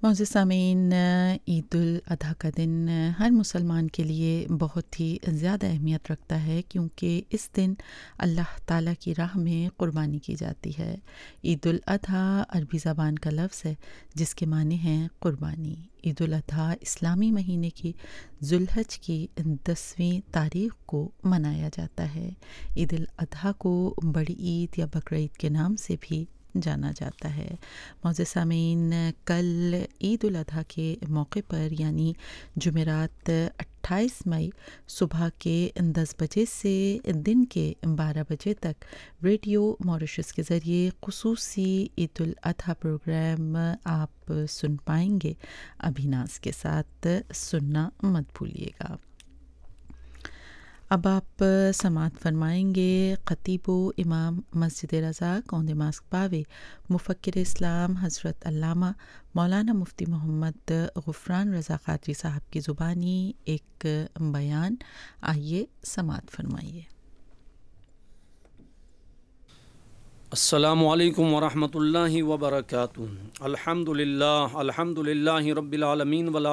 معزز سامعین، عید الاضحیٰ کا دن ہر مسلمان کے لیے بہت ہی زیادہ اہمیت رکھتا ہے، کیونکہ اس دن اللہ تعالیٰ کی راہ میں قربانی کی جاتی ہے۔ عید الاضحیٰ عربی زبان کا لفظ ہے جس کے معنی ہیں قربانی۔ عید الاضحیٰ اسلامی مہینے کی ذو الحج کی 10ویں تاریخ کو منایا جاتا ہے۔ عید الاضحیٰ کو بڑی عید یا بقرعید کے نام سے بھی جانا جاتا ہے۔ معزز سامعین، کل عید الاضحیٰ کے موقع پر یعنی جمعرات 28 مئی صبح کے 10 بجے سے دن کے 12 بجے تک ریڈیو موریشس کے ذریعے خصوصی عید الاضحیٰ پروگرام آپ سن پائیں گے۔ ابھی ناز کے ساتھ سننا مت بھولیے گا۔ اب آپ سماعت فرمائیں گے خطیب و امام مسجد رضا کوند ماسک پاوے مفکر اسلام حضرت علامہ مولانا مفتی محمد غفران رضا قادری صاحب کی زبانی ایک بیان۔ آئیے سماعت فرمائیے۔ السلام علیکم ورحمۃ اللہ وبرکاتہ۔ الحمد للہ رب العالمین